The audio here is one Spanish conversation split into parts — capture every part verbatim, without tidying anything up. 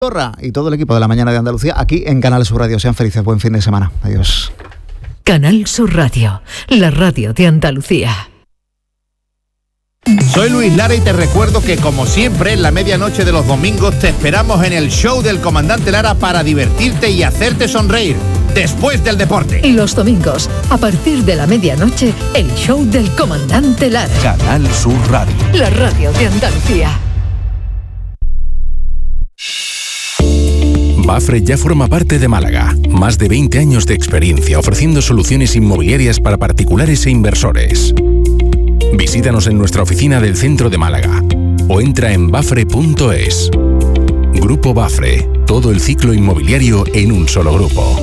Y todo el equipo de La Mañana de Andalucía aquí en Canal Sur Radio. Sean felices, buen fin de semana. Adiós. Canal Sur Radio, la radio de Andalucía. Soy Luis Lara y te recuerdo que, como siempre, en la medianoche de los domingos te esperamos en el show del Comandante Lara para divertirte y hacerte sonreír después del deporte. Y los domingos, a partir de la medianoche, el show del Comandante Lara. Canal Sur Radio, la radio de Andalucía. Bafre ya forma parte de Málaga. Más de veinte años de experiencia ofreciendo soluciones inmobiliarias para particulares e inversores. Visítanos en nuestra oficina del centro de Málaga o entra en bafre punto es. Grupo Bafre, todo el ciclo inmobiliario en un solo grupo.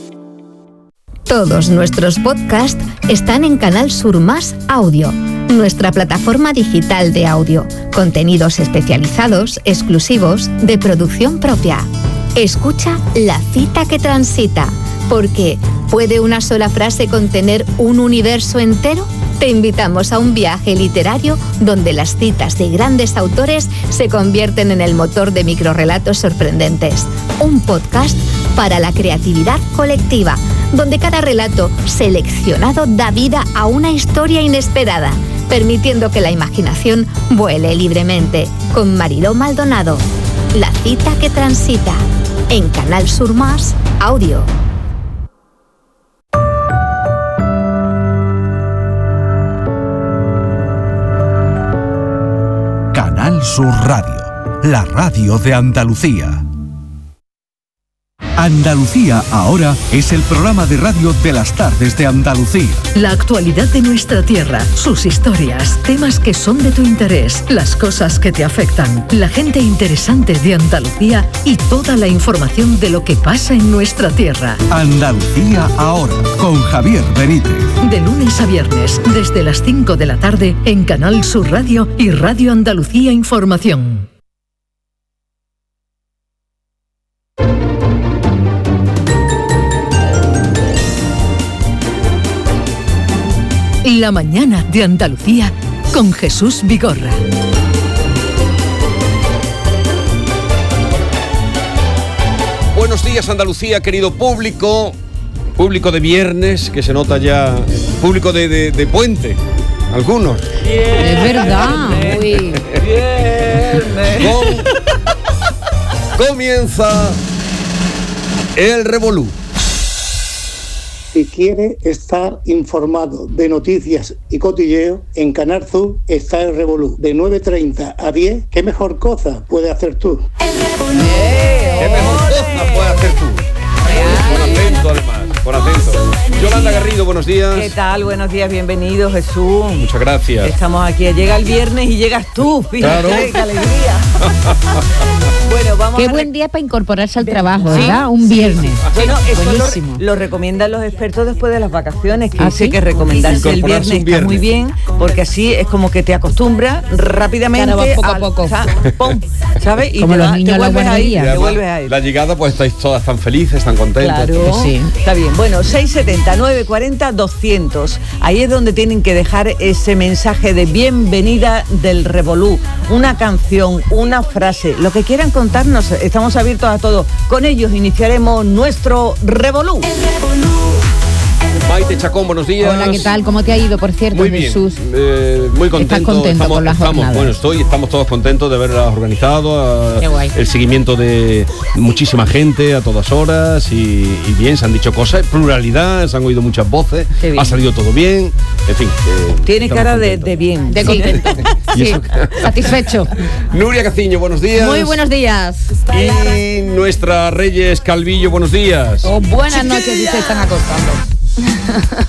Todos nuestros podcasts están en Canal Sur Más Audio, nuestra plataforma digital de audio, contenidos especializados, exclusivos, de producción propia. Escucha La cita que transita, porque ¿puede una sola frase contener un universo entero? Te invitamos a un viaje literario donde las citas de grandes autores se convierten en el motor de microrrelatos sorprendentes. Un podcast para la creatividad colectiva, donde cada relato seleccionado da vida a una historia inesperada, permitiendo que la imaginación vuele libremente. Con Mariló Maldonado. La cita que transita, en Canal Sur Más Audio. Canal Sur Radio, la radio de Andalucía. Andalucía Ahora es el programa de radio de las tardes de Andalucía. La actualidad de nuestra tierra, sus historias, temas que son de tu interés, las cosas que te afectan, la gente interesante de Andalucía y toda la información de lo que pasa en nuestra tierra. Andalucía Ahora, con Javier Benítez. De lunes a viernes, desde las cinco de la tarde, en Canal Sur Radio y Radio Andalucía Información. La mañana de Andalucía con Jesús Vigorra. Buenos días, Andalucía, querido público, público de viernes, que se nota ya, público de, de, de puente, algunos. Viernes, es verdad. Uy. Viernes. Con, comienza el revolú. Si quiere estar informado de noticias y cotilleo, en Canal Sur está el Revolú. De nueve treinta a diez, ¿qué mejor cosa puede hacer tú? ¿Qué mejor cosa puede hacer tú? Con acento, además, con acento. Yolanda Garrido, buenos días. ¿Qué tal? Buenos días, bienvenido, Jesús. Muchas gracias. Estamos aquí, llega el viernes y llegas tú, fíjate, claro. ¡Qué alegría! Bueno, vamos Qué a buen re- día para incorporarse al trabajo, ¿Sí? ¿verdad? Un viernes. Bueno, eso buenísimo. lo, lo recomiendan los expertos después de las vacaciones, que ¿Ah, dice sí? que recomendarse el Incorporarse viernes, un viernes está muy bien, porque así es como que te acostumbras rápidamente. Claro, va poco a al- poco. o sea, pum, ¿sabes? Y Como te, los va- niños te a la vuelves a ir, guardería. te Además, vuelves a ir. la llegada, pues estáis todas tan felices, tan contentas. Claro, Sí. está bien. Bueno, seis setenta, nueve cuarenta, doscientos. Ahí es donde tienen que dejar ese mensaje de bienvenida del Revolú. Una canción, una frase, lo que quieran contarnos. Estamos abiertos a todo. Con ellos iniciaremos nuestro Revolú. Maite Chacón, buenos días. Hola, ¿qué tal? ¿Cómo te ha ido, por cierto, Muy bien, Jesús? eh, muy contento. ¿Estás contento estamos, con la estamos, jornada? bueno, estoy, estamos todos contentos de haberlas organizado, a- Qué guay. el seguimiento de muchísima gente a todas horas y, y bien, se han dicho cosas, pluralidad, se han oído muchas voces, Qué bien. ha salido todo bien, en fin. eh, Tiene estamos cara de, contentos. de bien. De contento. Y Sí, eso- satisfecho. Nuria Caciño, buenos días. Muy buenos días. Y nuestra Reyes Calvillo, buenos días. O buenas noches si se están acostando.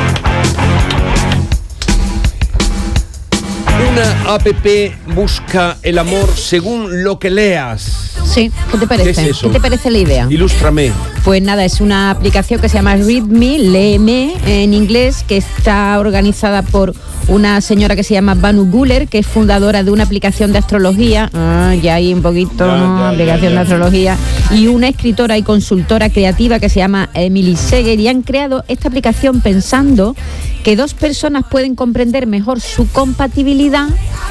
Una app busca el amor según lo que leas. Sí, ¿qué te parece? ¿Qué es eso? ¿Qué te parece la idea? Ilústrame. Pues nada, es una aplicación que se llama Read Me, Léeme en inglés, que está organizada por una señora que se llama Banu Guller, que es fundadora de una aplicación de astrología, ah, ya hay un poquito, Ya, ya, aplicación ya, ya. de astrología, y una escritora y consultora creativa que se llama Emily Seger, y han creado esta aplicación pensando que dos personas pueden comprender mejor su compatibilidad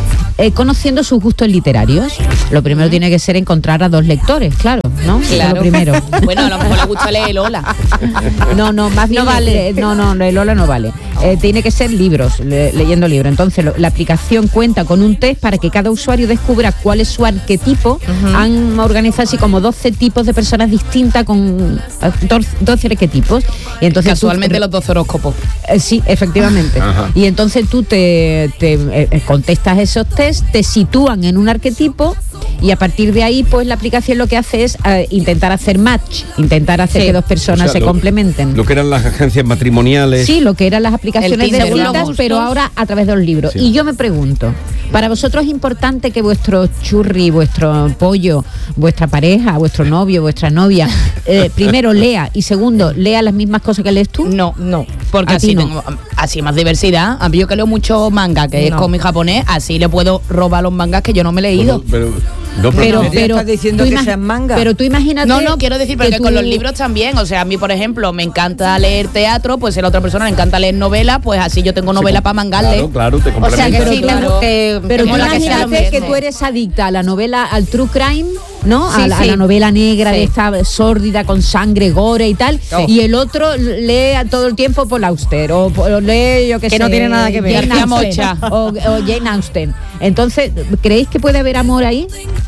eh, conociendo sus gustos literarios. Lo primero tiene que ser encontrar a dos lectores, claro, ¿no? Eso es lo primero. Bueno, a lo mejor le gusta leer Lola. No, no, más bien No vale. eh, no, no, el Lola no vale. Eh, tiene que ser libros, le- leyendo libros. Entonces, lo- la aplicación cuenta con un test para que cada usuario descubra cuál es su arquetipo. Ujú. Han organizado así como doce tipos de personas distintas con eh, doce arquetipos. Y entonces tú- Casualmente los doce horóscopos. Eh, sí, efectivamente. Ajá. Y entonces tú te, te, eh, contestas esos test, te sitúan en un arquetipo y a partir de ahí, pues la aplicación lo que hace es eh, intentar hacer match, intentar hacer Sí. que dos personas O sea, se lo- complementen. Lo que eran las agencias matrimoniales. Sí, lo que eran las aplicaciones El de Tinder, citas, digamos. pero ahora a través de los libros. Sí. Y yo me pregunto, ¿para vosotros es importante que vuestro churri, vuestro pollo, vuestra pareja, vuestro novio, vuestra novia, eh, primero lea y segundo, lea las mismas cosas que lees tú? No, no, porque ¿A ti así no? tengo así más diversidad. A mí yo que leo mucho manga, que es No. cómic japonés, así le puedo robar los mangas que yo no me he leído. Pero, no, Pero, no. pero, estás diciendo tú que ima- sean manga. pero tú imagínate. No, no, quiero decir, pero que, tú- con los libros también. O sea, a mí, por ejemplo, me encanta leer teatro, pues si a la otra persona le encanta leer novela, pues así yo tengo novela para mangarle. Claro, claro, te O sea, que complementas. sí, Claro. te, te, Pero te tú mola que sea lo imagínate que mismo. tú eres adicta a la novela, al true crime, ¿no? Sí, a, la, a sí. la novela negra Sí. de esta sórdida con sangre, gore y tal. Y el otro lee todo el tiempo Paul Auster o, o lee, yo qué Que sé, no tiene nada que ver. Jane García Austen, Mocha. o, o Jane Austen. Entonces, ¿creéis que puede haber amor ahí?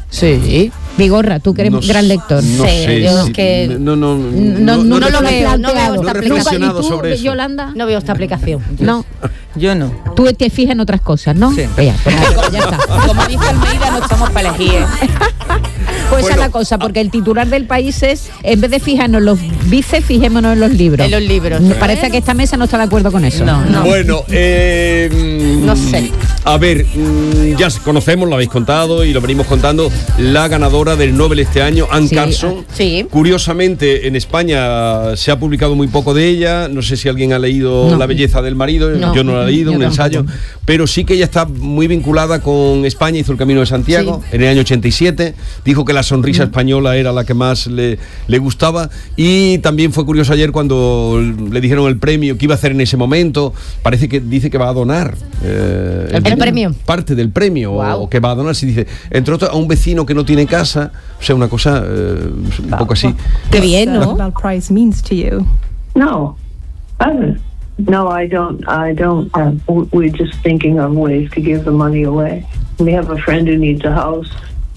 Sí. Vigorra, tú que eres No gran lector. No Sí, sé, yo es sí, que- no, no, No, no, no te lo has veo, no veo planteado. esta No he aplicación. reflexionado ¿Y tú, sobre eso. Yolanda? No veo esta aplicación. No, Yo no. tú te fijas en otras cosas, ¿no? Sí. Vea, pues nada, ya está. Como dice Almeida, no estamos para elegir. ¿eh? Pues esa es la cosa, porque el titular del país es, en vez de fijarnos en los bíceps, fijémonos en los libros. En los libros. Me parece que esta mesa no está de acuerdo con eso. No, no. Bueno, eh, mm, No sé. A ver, mm, ya conocemos, lo habéis contado y lo venimos contando, la ganadora del Nobel este año, Anne Sí, Carson. Sí. Curiosamente, en España se ha publicado muy poco de ella. No sé si alguien ha leído No. La belleza del marido. No. Yo no la he leído, Yo un tampoco. ensayo. Pero sí que ella está muy vinculada con España. Hizo el Camino de Santiago en el año ochenta y siete. Dijo que la sonrisa española era la que más le, le gustaba. Y también fue curioso ayer cuando le dijeron el premio que iba a hacer en ese momento. Parece que dice que va a donar eh, ¿El premio? parte del premio, Guau. o que va a donar, si dice, entre otros, a un vecino que no tiene casa. O sea, una cosa eh, un poco así. Qué bien, ¿no? Nobel Prize means to you? No, other. No, I don't. I don't. Uh, w- we're just thinking of ways to give the money away. We have a friend who needs a house,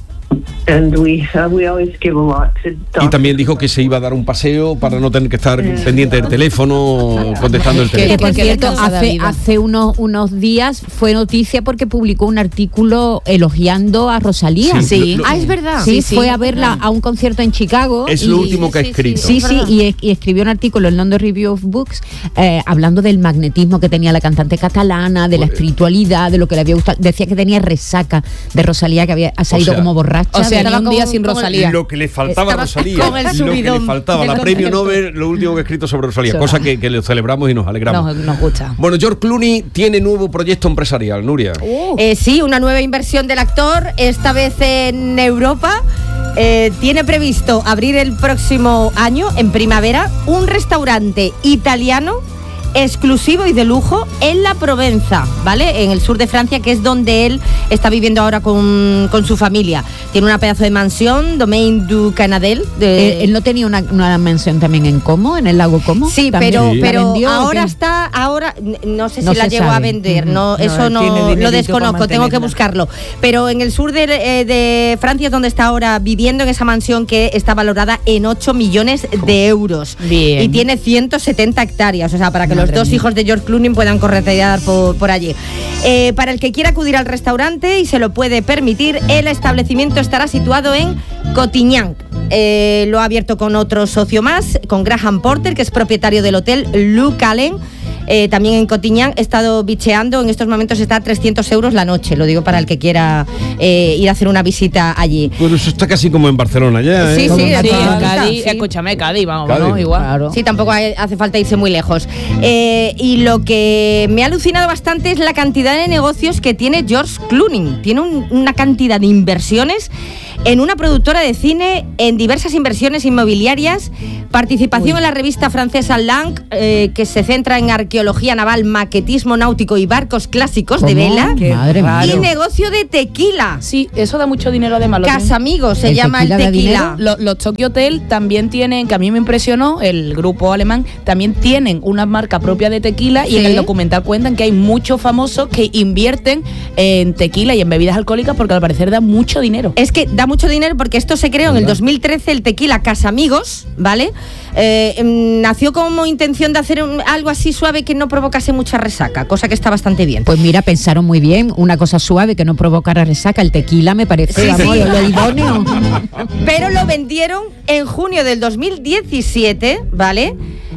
and we uh, we always give a lot to. Y doctors. también dijo que se iba a dar un paseo para no tener que estar pendiente del teléfono, contestando el Que teléfono. por Qué cierto, cosa de hace, vida. hace unos, unos días fue noticia porque publicó un artículo elogiando a Rosalía. Sí, Sí. lo- lo- Ah, es verdad. Sí, fue a verla a un concierto en Chicago. Es y- lo último que ha escrito. Sí, sí, y, e- y escribió un artículo en London Review of Books eh, hablando del magnetismo que tenía la cantante catalana, de la espiritualidad, de lo que le había gustado. Decía que tenía resaca de Rosalía, que había ha salido sea- como borracha. O sea, ni Estaba un día como- sin como- Rosalía. Lo que le faltaba a Estaba Rosalía, con el lo que le subidón faltaba, del la premio concierto. Nobel, lo último que ha escrito sobre Rosalía, cosa que, que le celebramos y nos alegramos. Nos, nos gusta. Bueno, George Clooney tiene nuevo proyecto empresarial, Nuria. Eh, sí, una nueva inversión del actor, esta vez en Europa. Eh, tiene previsto abrir el próximo año, en primavera, un restaurante italiano exclusivo y de lujo en la Provenza, ¿vale? En el sur de Francia, que es donde él está viviendo ahora con, con su familia. Tiene una pedazo de mansión, Domaine du Canadel. De... Eh, ¿Él no tenía una, una mención también en Como, en el lago Como? Sí, ¿También pero, la pero vendió o ahora qué? está, ahora n- no sé si No la se llegó a sabe. vender, Ujú. no, No, eso él no tiene dinerito lo para desconozco, tengo que mantenerla. buscarlo. Pero en el sur de, eh, de Francia es donde está ahora viviendo, en esa mansión que está valorada en ocho millones de euros. Bien. Y tiene ciento setenta hectáreas, o sea, para que los Madre dos mía. hijos de George Clooney puedan corretear por, por allí. Eh, para el que quiera acudir al restaurante y se lo puede permitir, el establecimiento estará situado en Cotignan. Eh, lo ha abierto con otro socio más, con Graham Porter, que es propietario del hotel Luke Allen. Eh, también en Cotignan he estado bicheando, en estos momentos está a trescientos euros la noche, lo digo para el que quiera eh, ir a hacer una visita allí. Pues eso está casi como en Barcelona ya, ¿eh? Sí, sí, Sí, está- en está, Cádiz, sí. escúchame, Cádiz, vamos, Cádiz. ¿no? Igual. Claro. Sí, tampoco hay- hace falta irse muy lejos. Eh, y lo que me ha alucinado bastante es la cantidad de negocios que tiene George Clooney. Tiene un- una cantidad de inversiones en una productora de cine, en diversas inversiones inmobiliarias, participación Uy. en la revista francesa Lang, eh, que se centra en arqueología naval, maquetismo náutico y barcos clásicos ¿Cómo? de vela. Madre y mía. negocio de tequila. Sí, eso da mucho dinero además. Casamigos se el llama tequila el tequila. Los, los Tokyo Hotel también tienen, que a mí me impresionó, el grupo alemán, también tienen una marca propia de tequila ¿Sí? y en el documental cuentan que hay muchos famosos que invierten en tequila y en bebidas alcohólicas porque al parecer da mucho dinero. Es que da mucho dinero porque esto se creó en el dos mil trece, el tequila Casamigos, ¿vale? Eh, nació como intención de hacer un, algo así suave que no provocase mucha resaca, cosa que está bastante bien. Pues mira, pensaron muy bien, una cosa suave que no provocara resaca, el tequila me parece sí, vamos, sí. lo idóneo. Pero lo vendieron en junio del dos mil diecisiete, ¿vale?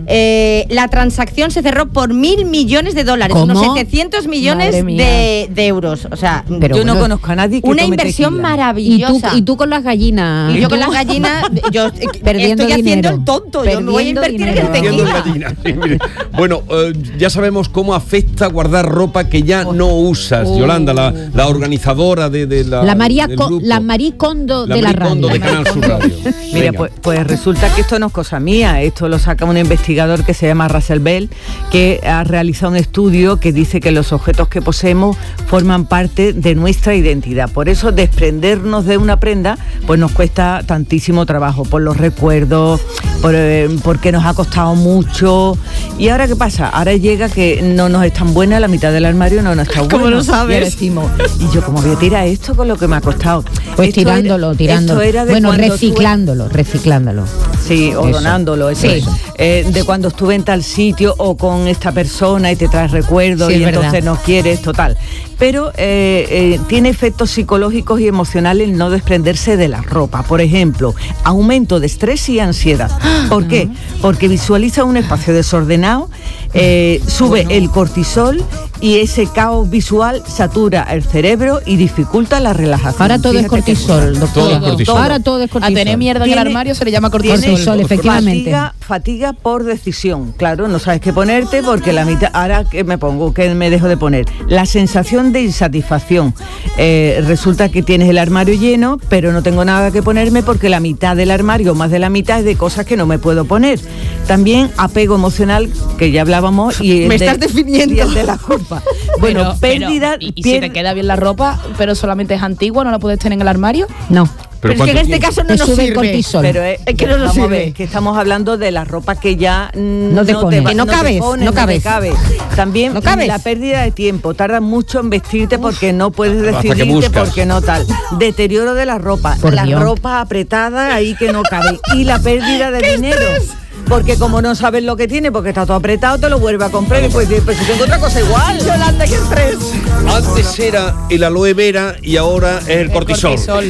Eh, la transacción se cerró por mil millones de dólares, ¿Cómo? unos setecientos millones de, de euros. O sea, pero yo bueno, no conozco a nadie que una tome inversión tequila. maravillosa. ¿Y tú, y tú con las gallinas. Y yo con las gallinas, yo perdiendo estoy dinero. haciendo el tonto. Yo me voy a invertir dinero. en el tequila. Sí, mire. Bueno, eh, ya sabemos cómo afecta guardar ropa que ya no usas. Oh. Yolanda, la, la organizadora de, de la. La María Co- la Marí Kondo la de Marí la Kondo radio. de Canal Sur Radio. Mira, pues, pues resulta que esto no es cosa mía, esto lo saca un investigador que se llama Russell Bell, que ha realizado un estudio que dice que los objetos que poseemos forman parte de nuestra identidad. Por eso desprendernos de una prenda pues nos cuesta tantísimo trabajo, por los recuerdos, por, eh, porque nos ha costado mucho. ¿Y ahora qué pasa? Ahora llega que no nos es tan buena, la mitad del armario no nos está buena. ¿Cómo lo sabes? Y decimos, ¿y yo cómo voy a tirar esto con lo que me ha costado? Pues esto tirándolo, era, tirándolo. Esto era de bueno, reciclándolo, reciclándolo, reciclándolo. Sí, o eso. donándolo, eso. Sí. Eh, de cuando estuve en tal sitio o con esta persona y te traes recuerdos Sí, y entonces verdad. no quieres, total. Pero eh, eh, tiene efectos psicológicos y emocionales el no desprenderse de la ropa. Por ejemplo, aumento de estrés y ansiedad. ¿Por qué? Porque visualiza un espacio desordenado, eh, sube bueno. el cortisol y ese caos visual satura el cerebro y dificulta la relajación. Ahora todo Fíjate es cortisol, doctor. Todo es cortisol. Ahora todo es cortisol. A tener mierda en el armario se le llama cortisol. Cortisol, efectivamente. Fatiga, fatiga por decisión. Claro, no sabes qué ponerte porque la mitad, ahora que me pongo, que me dejo de poner. La sensación de insatisfacción. Eh, resulta que tienes el armario lleno, pero no tengo nada que ponerme porque la mitad del armario, más de la mitad, es de cosas que no me puedo poner. También apego emocional, que ya hablábamos, y el me de, estás definiendo. Y el de la culpa. Bueno, pero, pérdida... Pero, ¿y, y pier- si te queda bien la ropa, pero solamente es antigua, no la puedes tener en el armario? No. Pero, pero es que en este caso no te nos sube sirve. el cortisol. Pero es, es que no nos vamos a sirve. ver, que estamos hablando de la ropa que ya mm, no te no pones. te, Que no te cabes, pones, no cabes. te cabe. También No cabes. la pérdida de tiempo, tardas mucho en vestirte porque no puedes Hasta que decidirte buscas. porque no tal. Deterioro de la ropa, Por la Dios. ropa apretada ahí que no cabe y la pérdida de dinero. Porque como no sabes lo que tiene, porque está todo apretado, te lo vuelve a comprar y pues, pues si tengo otra cosa igual. Yolanda, qué estrés. Antes era el aloe vera y ahora es el, El cortisol. cortisol.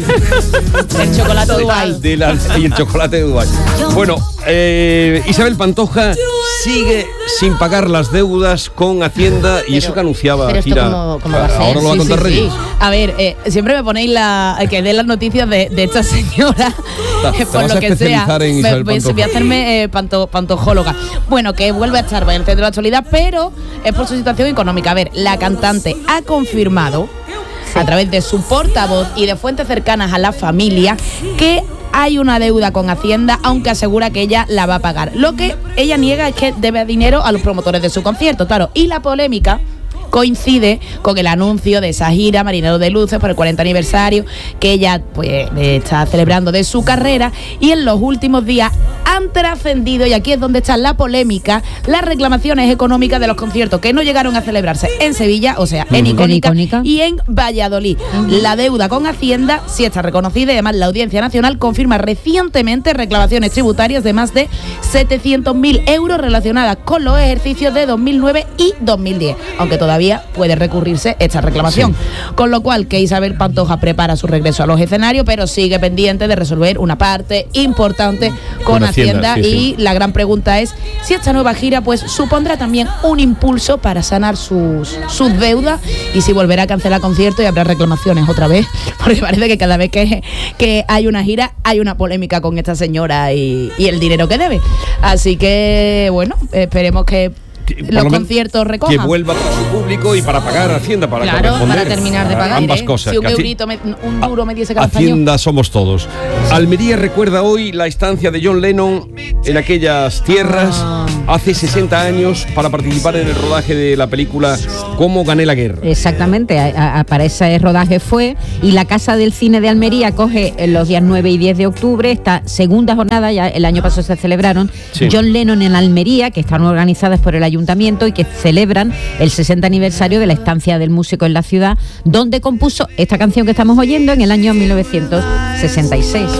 El chocolate de Dubái. De la- y el chocolate de Dubái. Bueno, eh, Isabel Pantoja sigue sin pagar las deudas con Hacienda y Pero- eso que anunciaba pero esto gira. cómo- cómo va a ser. Ahora lo va a Sí, contar sí, Reyes. sí. A ver, eh, siempre me ponéis la que den las noticias de, de esta señora, te por vas lo a que sea. especializar en Me- Isabel voy, Pantoja. voy a hacerme eh, panto, pantojóloga. Bueno, que vuelve a estar en el centro de la actualidad, pero es por su situación económica. A ver, la cantante ha confirmado a través de su portavoz y de fuentes cercanas a la familia que hay una deuda con Hacienda, aunque asegura que ella la va a pagar. Lo que ella niega es que debe dinero a los promotores de su concierto, claro. Y la polémica coincide con el anuncio de esa gira Marinero de Luces por el cuarenta aniversario que ella pues está celebrando de su carrera, y en los últimos días han trascendido, y aquí es donde está la polémica, las reclamaciones económicas de los conciertos que no llegaron a celebrarse en Sevilla, o sea, en Ujú. Icónica, En Icónica. y en Valladolid. La deuda con Hacienda sí está reconocida y además la Audiencia Nacional confirma recientemente reclamaciones tributarias de más de setecientos mil euros relacionadas con los ejercicios de dos mil nueve y dos mil diez, aunque todavía puede recurrirse esta reclamación. Sí. Con lo cual que Isabel Pantoja prepara su regreso a los escenarios, pero sigue pendiente de resolver una parte importante con, con Hacienda, Hacienda sí, y sí. La gran pregunta es si esta nueva gira pues supondrá también un impulso para sanar sus, sus deudas y si volverá a cancelar conciertos y habrá reclamaciones otra vez, porque parece que cada vez que, que hay una gira hay una polémica con esta señora y, y el dinero que debe. Así que bueno, esperemos que por los lo menos conciertos recojan. Que vuelva para su público y para pagar Hacienda, para Claro, corresponder. para terminar de pagar. Ambas ¿eh? cosas. Si un que Haci- eurito, me- un duro me diese cada español. Hacienda somos todos. Almería recuerda hoy la estancia de John Lennon en aquellas tierras Ah. hace sesenta años para participar en el rodaje de la película Cómo gané la guerra. Exactamente, a- a- para ese rodaje fue. Y la Casa del Cine de Almería coge eh, los días nueve y diez de octubre esta segunda jornada, ya el año pasado se celebraron, Sí. John Lennon en Almería, que están organizadas por el ayuntamiento y que celebran el sesenta aniversario de la estancia del músico en la ciudad, donde compuso esta canción que estamos oyendo en el año mil novecientos sesenta y seis.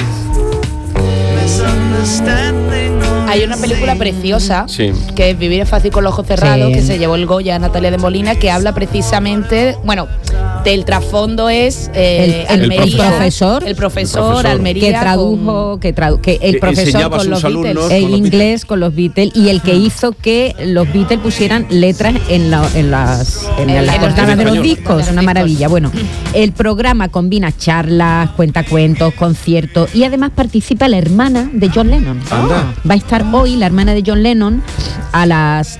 Hay una película preciosa Sí. que es Vivir es fácil con los ojos cerrados, Sí. que se llevó el Goya a Natalia de Molina, que habla precisamente, bueno, del trasfondo es eh, El- el Almería, profesor. el profesor, El profesor. Almería, Que tradujo, que, tradu- que el Que profesor enseñaba a con sus los alumnos Beatles, con en los inglés con los Beatles, y el que hizo que los Beatles pusieran letras en, la- en las en En- las en los portadas de los español. discos, De los una discos. maravilla. Bueno, el programa combina charlas, cuentacuentos, conciertos y además participa la hermana de John Lennon. Anda. Va a estar hoy la hermana de John Lennon a las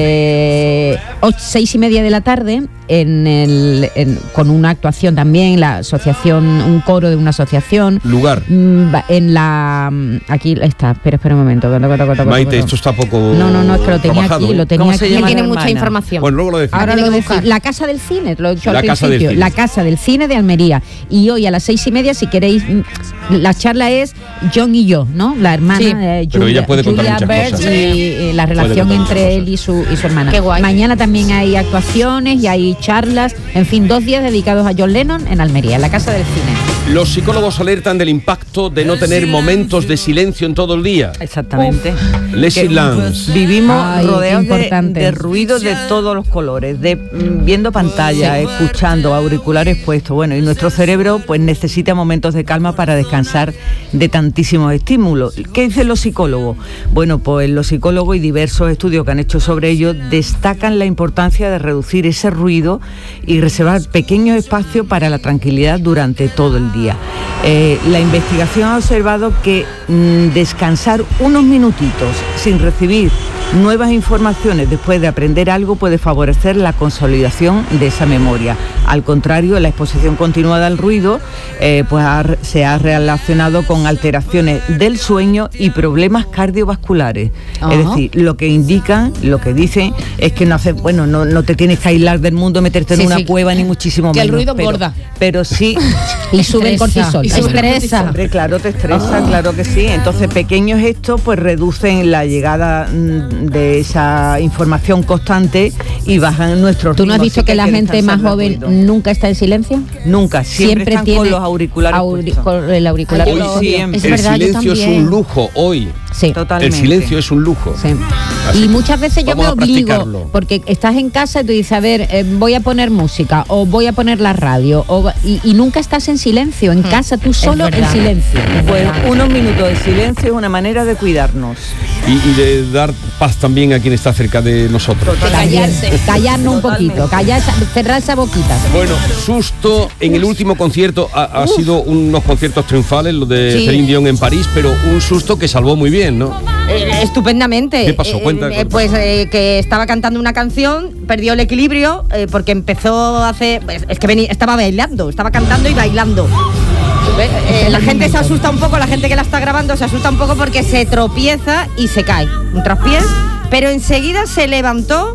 eh, ocho, seis y media de la tarde en el, en- con una actuación también, la asociación, un coro de una asociación. Lugar. Mm, va- En la mm, aquí está, espera, espera un momento. Toco, toco, toco, Maite, toco. esto está poco No, no, no, es que lo tenía trabajado, aquí, ¿eh? lo tenía ¿Cómo se aquí. llama Tiene la mucha hermana? información. Bueno, luego lo decimos. Ahora Tiene lo que decimos. buscar. La Casa del Cine, lo he dicho La al Casa del principio. Cine. La Casa del Cine de Almería. Y hoy a las seis y media, si queréis, mm, la charla es John y yo, ¿no? La hermana Sí. eh, Pero ella puede contar Julia muchas Bird cosas. y eh, la relación contar entre muchas él y su, y su hermana. Qué guay. Mañana también hay actuaciones y hay charlas. En fin, dos días dedicados a John Lennon en Almería, en la Casa del Cine. Los psicólogos alertan del impacto de no tener momentos de silencio en todo el día. Exactamente. Leslie Que Lance. Vivimos Ay, rodeados qué de, importante. de ruido de todos los colores, de mm, viendo pantalla, escuchando, auriculares puestos. Bueno, y nuestro cerebro pues necesita momentos de calma para descansar de tantísimos estímulos. ¿Qué dicen los psicólogos? Bueno, pues los psicólogos y diversos estudios que han hecho sobre ello destacan la importancia de reducir ese ruido y reservar pequeños espacios para la tranquilidad durante todo el día. Eh, la investigación ha observado que mm, descansar unos minutitos sin recibir nuevas informaciones después de aprender algo puede favorecer la consolidación de esa memoria. Al contrario, la exposición continuada al ruido eh, pues ha- se ha relacionado con alteraciones del sueño y problemas cardiovasculares. Ajá. Es decir, lo que indican, lo que dicen es que no hace, bueno, no, no te tienes que aislar del mundo, meterte Sí, en una sí. cueva ni muchísimo Que el menos. ruido pero- engorda. Pero sí. Y sube el Estresa. cortisol. Y sube el Estresa. cortisol. Hombre, claro, te estresa, claro que sí. Entonces, pequeños gestos pues reducen la llegada mm, de esa información constante y bajan nuestros ¿Tú no has ritmos, visto así que la hay gente más descansar del joven ruido. nunca está en silencio? Nunca, siempre, están tiene con los auriculares auri- puestos. con el auricular. Ay, Hoy yo lo sí, odio. siempre. Es el verdad, yo silencio es también. un lujo hoy. Sí. Totalmente. El silencio es un lujo. Sí. Así Y que muchas veces yo me vamos a obligo, practicarlo. porque estás en casa y tú dices, a ver, eh, voy a poner música o voy a poner la radio o, va- y, y nunca estás en silencio, en casa tú solo en verdad. silencio. Pues unos minutos de silencio es una manera de cuidarnos. Y, y de dar paz también a quien está cerca de nosotros. De callarse. Callarnos un poquito, callar esa- cerrar esa boquita. Bueno, susto en el último concierto. Ha, ha sido unos conciertos triunfales, lo de Sí. Celine Dion en París, pero un susto que salvó muy bien, ¿no? Eh, estupendamente. ¿Qué pasó? Cuenta, Eh, cuenta. pues eh, que estaba cantando una canción, perdió el equilibrio eh, porque empezó a hacer. pues, es que venía, estaba bailando, estaba cantando y bailando. Eh, eh, la gente se asusta un poco, la gente que la está grabando se asusta un poco porque se tropieza y se cae. Un traspiés, pero enseguida se levantó.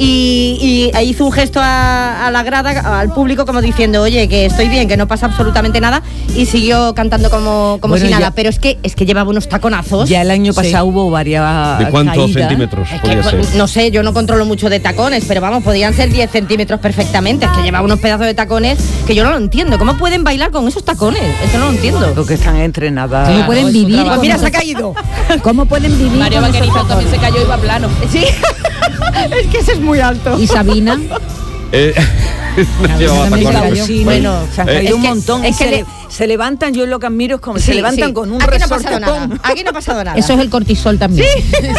Y, y hizo un gesto a, a la grada, al público, como diciendo, oye, que estoy bien, que no pasa absolutamente nada, y siguió cantando como, como Bueno, si nada. ya- Pero es que es que llevaba unos taconazos. Ya el año Sí. pasado hubo varias ¿De cuántos caídas. centímetros Es que, podía pues, ser? no sé, yo no controlo mucho de tacones, pero vamos, podían ser diez centímetros perfectamente. Es que llevaba unos pedazos de tacones que yo no lo entiendo. ¿Cómo pueden bailar con esos tacones? Eso no lo entiendo. Porque están entrenadas. ¿Cómo pueden es un vivir? trabajo. con Mira, se ha esos- caído. ¿Cómo pueden vivir? Mario con esos Vaquerizo también tacones? se cayó y va plano. Sí, es que ese es muy alto. ¿Y Sabina? Eh, no llevaba también tacones. se cayó. Sí, Bueno, se han eh, caído es un que- montón. es y que se, le- le- se levantan, yo lo que admiro es como Sí, se levantan sí. con un Aquí no ha resorte. pasado nada. ¡pum! Aquí no ha pasado nada. Eso es el cortisol también. Sí, sí,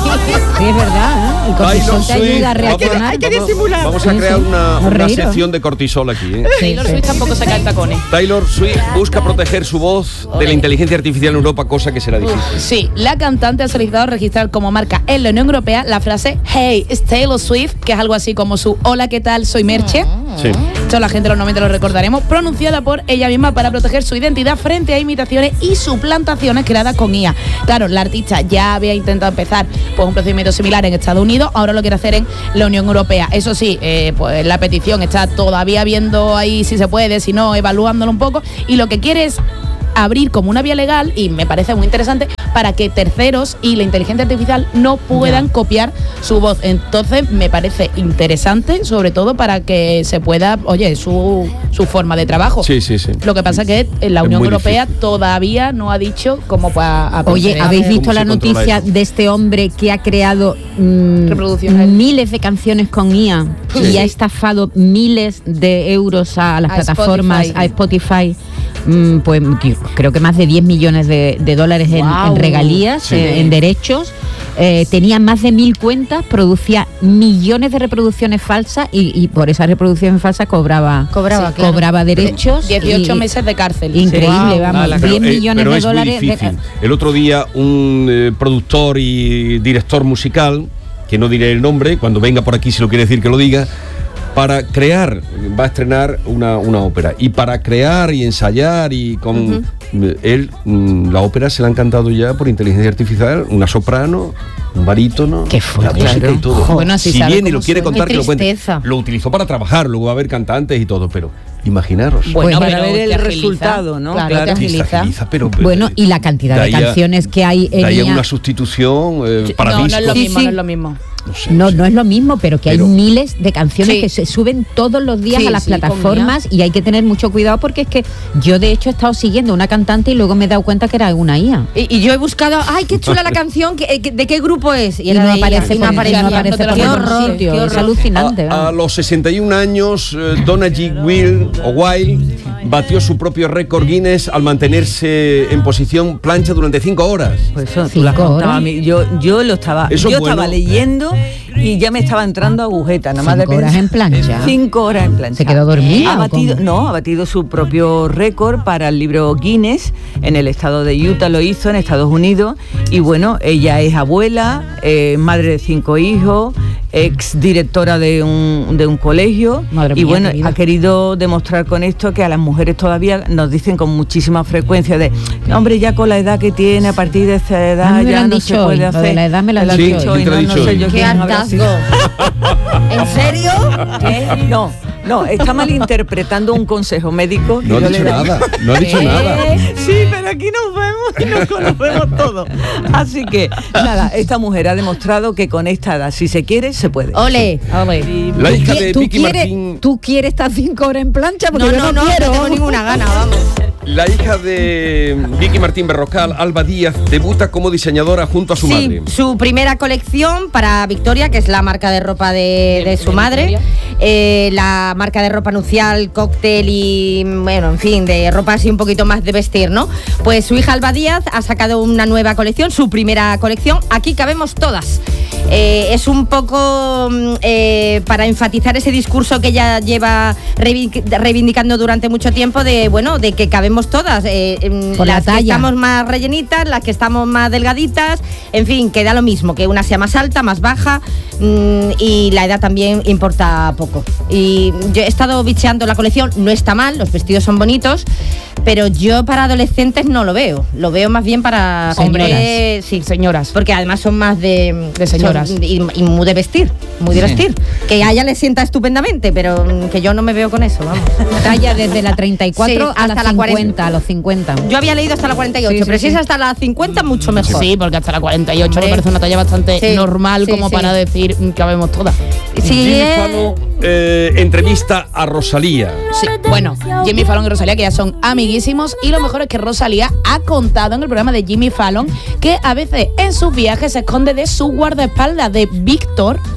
es verdad, ¿eh? El cortisol te ayuda a reaccionar. Hay que disimular. Vamos a Sí, crear sí. una, No una reíros. sección de cortisol aquí. ¿eh? Taylor Swift tampoco se cae en tacones. Taylor Swift busca proteger su voz de la inteligencia artificial en Europa, cosa que será difícil. Sí, la cantante ha solicitado registrar como marca en la Unión Europea la frase Hey, it's Taylor Swift, que es algo así como su Hola, ¿qué tal? Soy Merche. Sí. Esto la gente de los noventa lo recordaremos, pronunciada por ella misma para proteger su identidad frente a imitaciones y suplantaciones creadas con I A. Claro, la artista ya había intentado empezar pues, un procedimiento similar en Estados Unidos, ahora lo quiere hacer en la Unión Europea. Eso sí, eh, pues la petición está todavía viendo ahí si se puede, si no, evaluándolo un poco, y lo que quiere es abrir como una vía legal, y me parece muy interesante, para que terceros y la inteligencia artificial no puedan copiar su voz. Entonces me parece interesante, sobre todo para que se pueda, oye, su, su forma de trabajo. Sí, sí, sí. Lo que pasa es que en la Es Unión muy Europea difícil. todavía no ha dicho cómo va a Oye, proceder. ¿habéis visto ¿Cómo la se controla noticia eso? de este hombre que ha creado mm, Reproducciones. miles de canciones con I A Sí. y ha estafado miles de euros a las A plataformas, Spotify. a Spotify? Mm, pues tío, creo que más de diez millones de, de dólares en, Guau. en regalías, Sí. eh, en derechos. Eh, tenía más de mil cuentas, producía millones de reproducciones falsas y, y por esas reproducciones falsas cobraba, Cobraba, claro. cobraba derechos. dieciocho y- meses de cárcel. Increíble, Wow. vamos, Ala, diez pero, eh, millones pero de es muy dólares. de- difícil. El otro día un eh, productor y director musical, que no diré el nombre, cuando venga por aquí si lo quiere decir que lo diga, para crear, va a estrenar una, una ópera. Y para crear y ensayar y con él, mm, la ópera se la han cantado ya por inteligencia artificial, una soprano, un barítono, Qué fuerte. la música Claro. y todo. Jo, bueno, así si sabe viene y cómo lo quiere suena. contar, Qué que lo cuente. tristeza. Lo utilizó para trabajar, luego va a haber cantantes y todo, pero imaginaros. Bueno, para pero ver el te agiliza. resultado, ¿no? Claro, Claro. te Sí, se agiliza. agiliza, pero, Bueno, y la cantidad de ahí a- canciones que hay en de ahí a I A. una sustitución eh, para no, no es lo discos. mismo, Sí, sí. no es lo mismo. No sé, No, sé. no es lo mismo, pero que Pero- hay miles de canciones Sí. que se suben todos los días Sí, a las sí, con plataformas y hay que tener mucho cuidado porque es que yo de hecho he estado siguiendo una cantante y luego me he dado cuenta que era una I A. Y, y yo he buscado, ay, qué chula la canción, que- que- ¿de qué grupo es? Y no era de ella, aparece y por no aparecía. no aparece por Qué ningún horror, sitio, qué es horror. alucinante. A, a vamos. los sesenta y un años, eh, Donna G. Will o Wild batió su propio récord Guinness al mantenerse en posición plancha durante cinco horas. Pues eso, tú Cinco lo has contado horas. a mí. Yo, yo lo estaba, Eso yo es bueno. estaba leyendo y ya me estaba entrando agujeta, nada más de Cinco horas pensar. en plancha. Cinco horas en plancha. ¿Se quedó dormida Ha o batido, cómo? no, ha batido su propio récord para el libro Guinness. En el estado de Utah lo hizo, en Estados Unidos. Y bueno, ella es abuela, eh, madre de cinco hijos, ex directora de un, de un colegio. Madre y mía, bueno, querida. ha querido demostrar con esto que a las mujeres todavía nos dicen con muchísima frecuencia de, "No, hombre, ya con la edad que tiene, a partir de esa edad A mí me lo ya han no dicho se puede hoy, lo hacer". de la edad me lo han han Sí, dicho ¿quién hoy, te lo ha no, no dicho sé hoy? yo ¡Qué quién habrá sido. hartazgo! ¿En serio? ¿Qué? No, no, está malinterpretando un consejo médico. que No ha yo dicho le doy. nada, no ha dicho ¿Eh? nada. Sí, pero aquí nos vemos y nos conocemos todos. Así que, nada, esta mujer ha demostrado que con esta edad, si se quiere, se puede. Ole. La hija ¿Qui- de ¿Tú Vicky quieres, Martín, ¿Tú quieres estar cinco horas en plancha? Porque No, yo no, no, no, no quiero. tengo ninguna gana, vamos. la hija de Vicky Martín Berrocal, Alba Díaz, debuta como diseñadora junto a su Sí, madre. su primera colección para Victoria, que es la marca de ropa de, de su madre, eh, la marca de ropa nupcial, cóctel y, bueno, en fin, de ropa así un poquito más de vestir, ¿no? Pues su hija Alba Díaz ha sacado una nueva colección, su primera colección, Aquí cabemos todas. Eh, es un poco mm, eh, para enfatizar ese discurso que ella lleva reivindic- reivindicando durante mucho tiempo de, bueno, de que cabemos todas, eh, mm, Por la las que talla. estamos más rellenitas, las que estamos más delgaditas, en fin, que da lo mismo, que una sea más alta, más baja, mmm, y la edad también importa poco. Y yo he estado bicheando la colección, no está mal, los vestidos son bonitos, pero yo para adolescentes no lo veo, lo veo más bien para Señoras. hombres, sí, señoras, porque además son más de, De señoras. son- y, y muy de vestir, muy de Sí. vestir, que a ella le sienta estupendamente, pero mm, que yo no me veo con eso, vamos. Talla desde la treinta y cuatro Sí, a hasta la la cuarenta. cincuenta, a los cincuenta. Yo había leído hasta la cuarenta y ocho, Sí, sí, pero si sí. es hasta la cincuenta, mucho mejor. Sí, porque hasta la cuarenta y ocho Hombre. me parece una talla bastante Sí, normal sí, como sí. para decir mm, que habemos todas. Sí, Jimmy eh, Fallon eh, entrevista a Rosalía. Sí, bueno, Jimmy Fallon y Rosalía, que ya son amiguísimos, y lo mejor es que Rosalía ha contado en el programa de Jimmy Fallon que a veces en sus viajes se esconde de su guardaespaldas, de Víctor,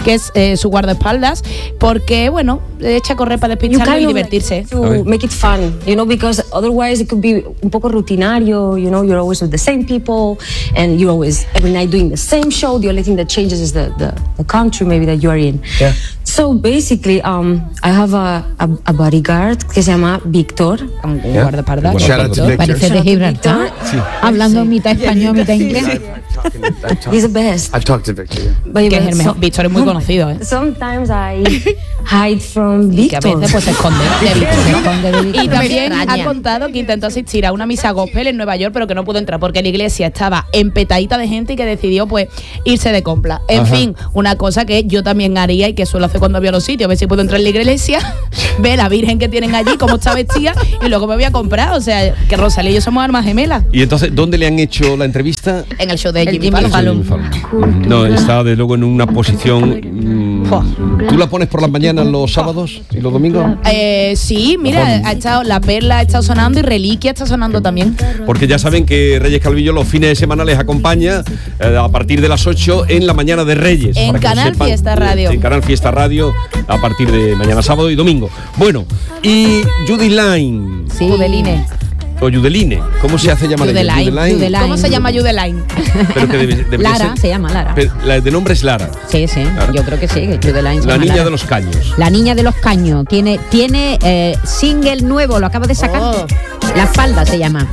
que es eh, su guardaespaldas, porque, bueno, echa a correr para despistarlo y divertirse. To make it fun, you know, because otherwise it could be un poco rutinario, you know, you're always with the same people and you're always every night doing the same show. The only thing that changes is the, the, the country maybe that you are in. Yeah. So basically, um, I have a, a, a bodyguard que se llama Víctor. Un yeah. guardaespaldas. Bueno, parece de Gibraltar. Sí. Hablando sí. mitad español, mitad inglés. He's the best. I've talked to Victor. Que es el mejor. So, Víctor es muy conocido, ¿eh? Sometimes I hide from Víctor. Que a veces pues se esconde de Víctor. Y también ha contado que intentó asistir a una misa gospel en Nueva York, pero que no pudo entrar porque la iglesia estaba empetadita de gente y que decidió pues irse de compra. En Ajá. fin, una cosa que yo también haría y que suelo hacer cuando voy a los sitios, a ver si puedo entrar en la iglesia, ver a la Virgen que tienen allí, cómo está vestida, y luego me voy a comprar. O sea, que Rosalía y yo somos almas gemelas. Y entonces, ¿dónde le han hecho la entrevista? En el show de Jimmy, Jimmy Fallon. Fallon. No, está de luego en una posición. Mmm, ¿Tú la pones por las mañanas los sábados y los domingos? Eh, sí, mira, ha estado La Perla ha estado sonando y Reliquia está sonando también. Porque ya saben que Reyes Calvillo los fines de semana les acompaña eh, a partir de las ocho en la mañana de Reyes. En Canal sepan, Fiesta Radio. En Canal Fiesta Radio a partir de mañana sábado y domingo. Bueno, y Judy Line. Sí, Judeline. O Judeline, ¿cómo se hace llamar ella? Judeline. Judeline. ¿Cómo se llama Judeline? Pero que debe, debe Lara, ser, se llama Lara. Pero la de nombre es Lara. Sí, sí, Lara. Yo creo que sí, que Judeline se La llama niña Lara. de los caños. La niña de los caños. Tiene, tiene eh, single nuevo, lo acaba de sacar. Oh. La falda se llama.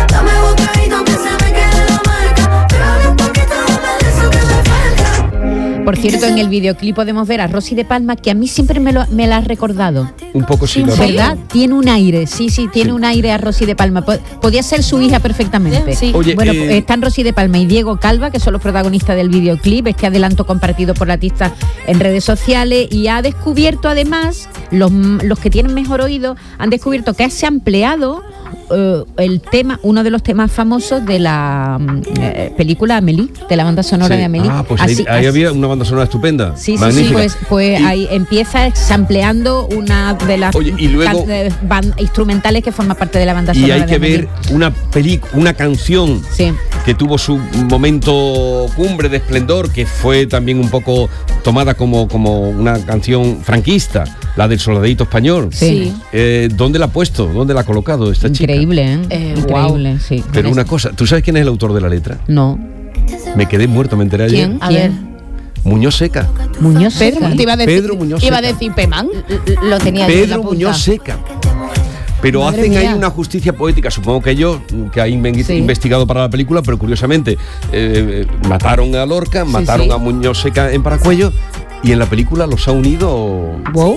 Por cierto, en el videoclip podemos ver a Rosy de Palma, que a mí siempre me, lo, me la ha recordado. Un poco sí, ¿verdad? ¿verdad? Tiene un aire, sí, sí, tiene sí. un aire a Rosy de Palma. Podía ser su hija perfectamente. Sí. Oye, bueno, eh... están Rosy de Palma y Diego Calva, que son los protagonistas del videoclip, este adelanto compartido por la artista en redes sociales, y ha descubierto además, los, los que tienen mejor oído, han descubierto que se ha empleado Uh, el tema, uno de los temas famosos de la uh, película Amélie, de la banda sonora sí. de Amélie. Ah, pues así, ahí, ahí así. Había una banda sonora estupenda. Sí, magnífica. sí, sí, pues, pues ahí empieza sampleando una de las Oye, y luego, can- band- instrumentales que forma parte de la banda sonora. Y hay que de ver una película, una canción sí. que tuvo su momento cumbre de esplendor, que fue también un poco tomada como, como una canción franquista, la del Soldadito Español. Sí. Eh, ¿Dónde la ha puesto? ¿Dónde la ha colocado esta chica? Increíble, ¿eh? eh Increíble, wow. sí. Pero una cosa, ¿tú sabes quién es el autor de la letra? No. Me quedé muerto, me enteré ¿Quién? ayer. A ver. Muñoz Seca. Muñoz Seca. Pedro, te iba a decir, Pedro Muñoz iba Seca. a decir Pemán. Lo tenía Pedro Muñoz Seca. Pero Madre hacen mía. ahí una justicia poética, supongo que ellos, que han sí. investigado para la película, pero curiosamente eh, mataron a Lorca, sí, mataron sí. a Muñoz Seca en Paracuello, y en la película los ha unido. Wow.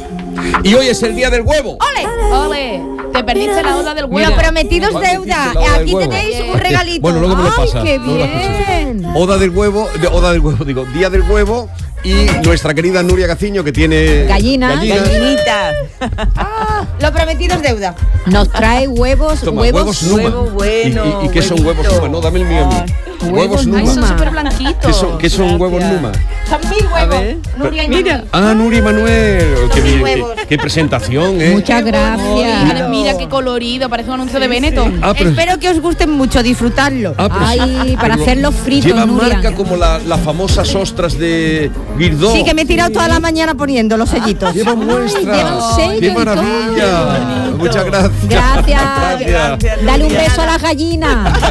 Y hoy es el día del huevo. ¡Ole! ¡Ole! Te perdiste la oda del huevo. Lo prometidos deuda. Aquí tenéis un regalito. Bueno, luego me lo pasa. ¡Ay, qué bien! Oda del huevo, de, oda del huevo, digo, día del huevo. Y nuestra querida Nuria Gaciño, que tiene gallina, gallinas. Gallinita. Ah, lo prometido es deuda. Nos trae huevos, Toma, huevos, huevos Numa. Huevo bueno. ¿Y, y, y qué son huevos Numa? No, dame el mío a mí. Huevos Numa. Ay, son súper blanquitos. ¿Qué son, ¿qué son huevos Numa? Son mil huevos. Nuria y Mira. Ah, Nuria y Manuel. Qué, bien, qué, qué presentación, ¿eh? Muchas gracias. Mira, mira qué colorido, parece un anuncio de Benetton. Ah, Espero que os guste mucho disfrutarlo. Ah, Ay, para hacerlos fritos, Lleva Nuria. marca como la, las famosas ostras de Guirdó. Sí, que me he tirado toda la mañana poniendo los sellitos. Lleva muestra. Ay, llevan sello ¡Qué y todo. maravilla! Muchas gracias. Gracias. Gracias. Dale un beso a las gallinas.